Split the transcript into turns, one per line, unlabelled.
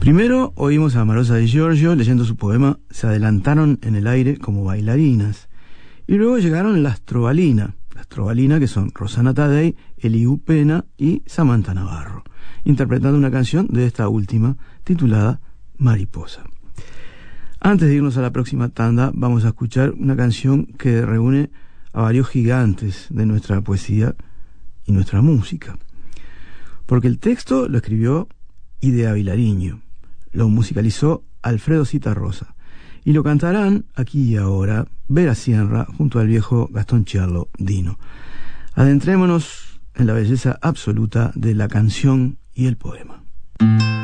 Primero oímos a Marosa Di Giorgio leyendo su poema Se adelantaron en el aire como bailarinas. Y luego llegaron las Trovalina que son Rosana Taddei, Eliú Pena y Samantha Navarro, interpretando una canción de esta última titulada Mariposa. Antes de irnos a la próxima tanda, vamos a escuchar una canción que reúne a varios gigantes de nuestra poesía y nuestra música. Porque el texto lo escribió Idea Vilariño, lo musicalizó Alfredo Citarrosa y lo cantarán aquí y ahora Vera Sierra junto al viejo Gastón Chiarlo Dino. Adentrémonos en la belleza absoluta de la canción y el poema.